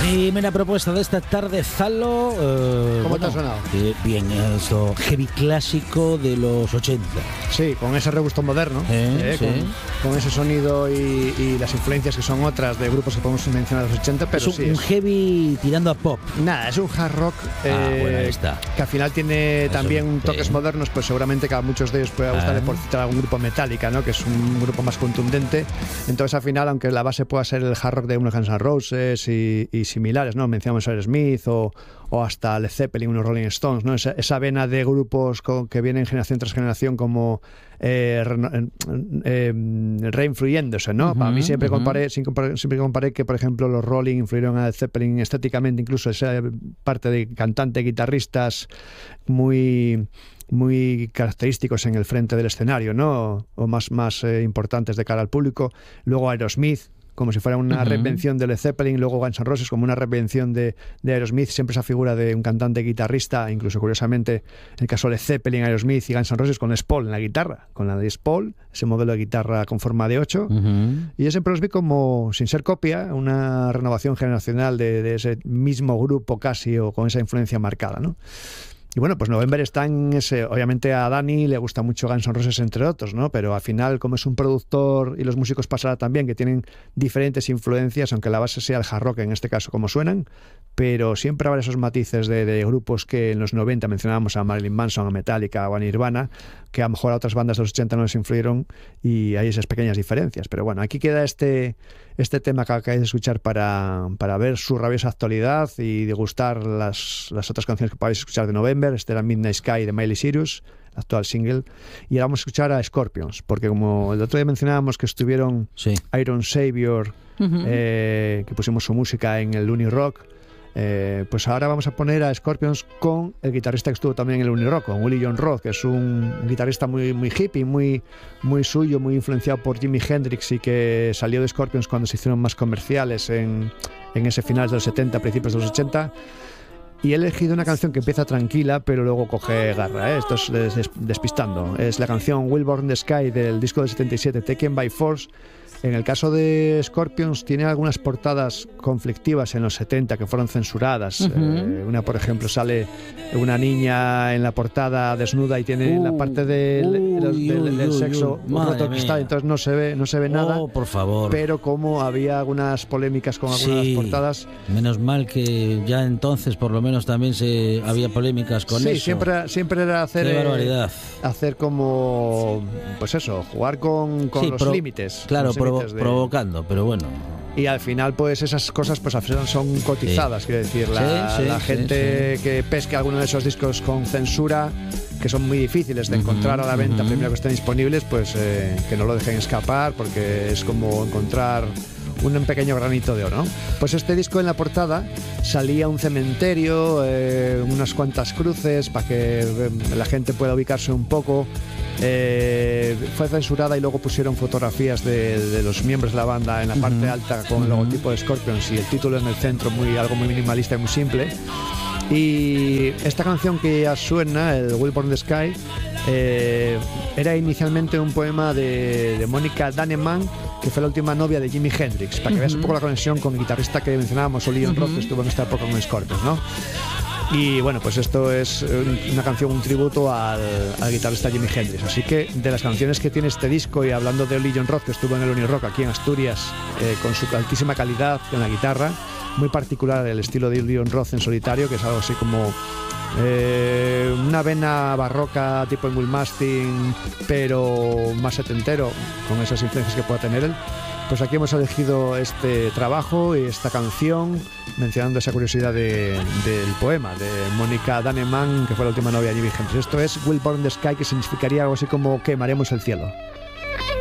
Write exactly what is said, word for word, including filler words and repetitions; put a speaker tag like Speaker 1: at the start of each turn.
Speaker 1: Primera propuesta de esta tarde, Zalo. Eh,
Speaker 2: ¿Cómo
Speaker 1: bueno,
Speaker 2: te ha sonado?
Speaker 1: Eh, bien, esto heavy clásico de los ochenta.
Speaker 2: Sí, con ese regusto moderno,
Speaker 1: Eh,
Speaker 2: eh,
Speaker 1: sí.
Speaker 2: con, con ese sonido y, y las influencias que son otras de grupos que podemos mencionar de los ochenta, pero
Speaker 1: es un,
Speaker 2: sí.
Speaker 1: un
Speaker 2: Es,
Speaker 1: heavy tirando a pop.
Speaker 2: nada, es un hard rock eh,
Speaker 1: Ah, bueno, ahí está.
Speaker 2: que al final tiene
Speaker 1: Eso,
Speaker 2: también
Speaker 1: sí.
Speaker 2: toques modernos, pues seguramente que a muchos de ellos pueda gustar,
Speaker 1: Ah.
Speaker 2: por citar algún grupo Metallica, ¿no? Que es un grupo más contundente. Entonces al final, aunque la base pueda ser el hard rock de unos Guns N' Roses y, y similares, ¿no? Mencionamos a Aerosmith o, o hasta Led Zeppelin, unos Rolling Stones, ¿no? Esa, esa vena de grupos con, que vienen generación tras generación como eh, re, eh, reinfluyéndose, ¿no?
Speaker 1: Uh-huh,
Speaker 2: Para mí siempre
Speaker 1: uh-huh.
Speaker 2: comparé, siempre, siempre comparé que, por ejemplo, los Rolling influyeron a Led Zeppelin estéticamente, incluso esa parte de cantante, guitarristas muy muy característicos en el frente del escenario, ¿no? O más, más eh, importantes de cara al público. Luego Aerosmith, como si fuera una uh-huh. reinvención de Led Zeppelin, luego Guns N' Roses como una reinvención de, de Aerosmith, siempre esa figura de un cantante guitarrista, incluso curiosamente en el caso de Led Zeppelin, Aerosmith y Guns N' Roses con Les Paul en la guitarra, con la Les Paul, ese modelo de guitarra con forma de ocho, uh-huh. y yo siempre los vi como, sin ser copia, una renovación generacional de, de ese mismo grupo casi, o con esa influencia marcada, ¿no? Y bueno, pues November está en ese... Obviamente a Dani le gusta mucho Guns N' Roses, entre otros, ¿no? Pero al final, como es un productor, y los músicos pasará también, que tienen diferentes influencias, aunque la base sea el hard rock, en este caso, como suenan, pero siempre habrá esos matices de, de grupos que en los noventa mencionábamos a Marilyn Manson, a Metallica o a Nirvana, que a lo mejor a otras bandas de los ochenta no les influyeron, y hay esas pequeñas diferencias. Pero bueno, aquí queda este, este tema que acabáis de escuchar para, para ver su rabiosa actualidad y degustar las, las otras canciones que podéis escuchar de November. Este era Midnight Sky de Miley Cyrus, el actual single. Y ahora vamos a escuchar a Scorpions, porque como el otro día mencionábamos que estuvieron
Speaker 1: sí.
Speaker 2: Iron Savior, uh-huh. eh, que pusimos su música en el Unirock, eh, pues ahora vamos a poner a Scorpions con el guitarrista que estuvo también en el Unirock, con Willie John Roth, que es un guitarrista muy, muy hippie, muy, muy suyo, muy influenciado por Jimi Hendrix, y que salió de Scorpions cuando se hicieron más comerciales en, en ese finales de los setenta, principios de los ochenta. Y he elegido una canción que empieza tranquila, pero luego coge garra, ¿eh? Esto es des- des- despistando. Es la canción Will Burn the Sky del disco del setenta y siete, Taken by Force. En el caso de Scorpions, tiene algunas portadas conflictivas en los setenta que fueron censuradas. Uh-huh. Eh, una, por ejemplo, sale una niña en la portada desnuda y tiene uh, la parte del,
Speaker 1: uy,
Speaker 2: del, del,
Speaker 1: uy,
Speaker 2: del
Speaker 1: uy,
Speaker 2: sexo
Speaker 1: uy,
Speaker 2: roto cristal, entonces no se ve, no se ve nada.
Speaker 1: Oh, por favor.
Speaker 2: Pero como había algunas polémicas con algunas
Speaker 1: sí,
Speaker 2: portadas.
Speaker 1: Menos mal que ya entonces por lo menos también se había polémicas con
Speaker 2: sí,
Speaker 1: eso.
Speaker 2: Sí, siempre, siempre era hacer.
Speaker 1: Qué barbaridad.
Speaker 2: Eh, hacer como. Pues eso, jugar con, con sí, los pro, límites.
Speaker 1: Claro,
Speaker 2: los
Speaker 1: provo-
Speaker 2: límites de...
Speaker 1: provocando, pero bueno.
Speaker 2: Y al final, pues esas cosas pues son cotizadas, sí. Quiero decir, la,
Speaker 1: sí, sí,
Speaker 2: la gente sí, sí. que pesque alguno de esos discos con censura, que son muy difíciles de uh-huh, encontrar a la venta, uh-huh. primero que estén disponibles, pues eh, que no lo dejen escapar, porque es como encontrar un pequeño granito de oro, ¿no? Pues este disco, en la portada salía un cementerio, eh, unas cuantas cruces para que eh, la gente pueda ubicarse un poco. Eh, fue censurada y luego pusieron fotografías de, de los miembros de la banda en la parte uh-huh. alta con el logotipo de Scorpions y el título en el centro, muy, algo muy minimalista y muy simple. Y esta canción que ya suena, el Will Burn the Sky, eh, era inicialmente un poema de, de Mónica Dannemann, que fue la última novia de Jimi Hendrix, para que uh-huh. veas un poco la conexión con el guitarrista que mencionábamos, Willie John uh-huh. Roth, que estuvo en esta época con Scorpions, ¿no? Y bueno, pues esto es una canción, un tributo al, al guitarrista Jimi Hendrix. Así que de las canciones que tiene este disco, y hablando de Willie John Roth, que estuvo en el Unirock aquí en Asturias, eh, con su altísima calidad en la guitarra, muy particular el estilo de Willie John Roth en solitario, que es algo así como eh, una vena barroca tipo en Will Mastin, pero más setentero, con esas influencias que pueda tener él. Pues aquí hemos elegido este trabajo y esta canción, mencionando esa curiosidad de, del poema de Mónica Dannemann, que fue la última novia de Jimi Hendrix. Esto es Will Burn the Sky, que significaría algo así como quemaremos el cielo.